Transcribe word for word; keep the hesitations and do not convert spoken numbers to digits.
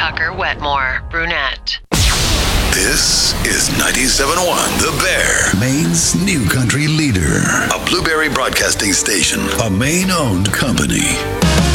Tucker Wetmore, brunette. This is ninety-seven point one The Bear, Maine's new country leader. A Blueberry Broadcasting Station, a Maine-owned company.